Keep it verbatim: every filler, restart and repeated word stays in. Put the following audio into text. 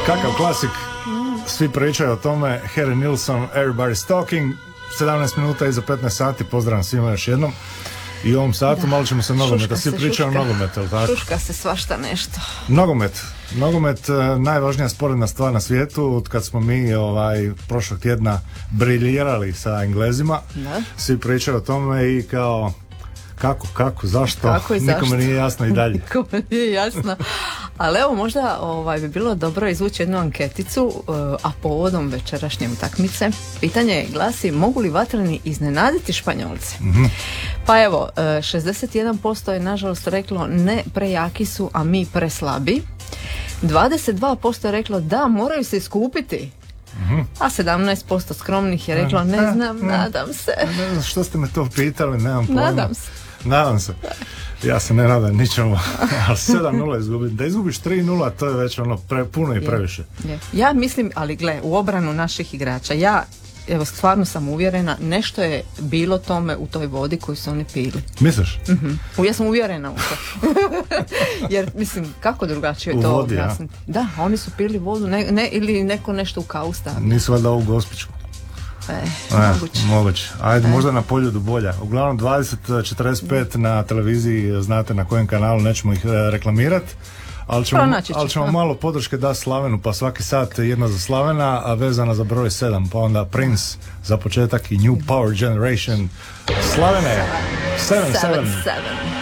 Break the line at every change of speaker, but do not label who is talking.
Kakav klasik, svi pričaju o tome, Harry Nilsson, Everybody's Talking, sedamnaest minuta iza petnaest sati, pozdravljam svima još jednom. I u ovom satu da. Malo ćemo se nogometa, svi pričaju o nogometu, tako?
Šuška se svašta nešto.
Nogomet, nogomet, najvažnija sporedna stvar na svijetu, od kad smo mi ovaj, prošlog tjedna briljirali sa Englezima, da. Svi pričaju o tome i kao... Kako, kako, zašto?
Kako i zašto?
Nikome nije jasno i dalje.
Nikome nije jasno. Ali evo, možda ovaj, bi bilo dobro izvući jednu anketicu, uh, a povodom večerašnje utakmice. Pitanje glasi, mogu li vatreni iznenaditi Španjolce? Mm-hmm. Pa evo, uh, šezdeset jedan posto je nažalost reklo ne, prejaki su, a mi preslabi. dvadeset dva posto je reklo da, moraju se iskupiti. Mm-hmm. A sedamnaest posto skromnih je reklo ne znam, ne, nadam se.
Ne znam što ste me to pitali, nemam pojma.
Nadam se.
Nadam se. Ja se ne nadam ničemu. Ali sedam nula izgubiti. Da izgubiš tri nula, to je već ono pre, puno i previše. Je, je.
Ja mislim, ali gle, u obranu naših igrača, ja evo stvarno sam uvjerena, nešto je bilo tome u toj vodi koju su oni pili.
Misliš?
Mm-hmm. Ja sam uvjerena u to. Jer mislim, kako drugačije
u
to
vodi,
objasniti? Ja? Da, oni su pili vodu, ne, ne, ili neko nešto u kavu stavio.
Nisu valjda ovu Gospiću.
E,
e,
moguće.
moguće. Ajde, e. možda na Poljudu bolja. Uglavnom dvadeset četrdeset pet na televiziji, znate na kojem kanalu, nećemo ih reklamirati. Ali ćemo, ali ćemo malo podrške da Slavenu, pa svaki sat jedna za Slavena, a vezana za broj sedam, pa onda Prince za početak i New Power Generation. Slavene, sedam sedam.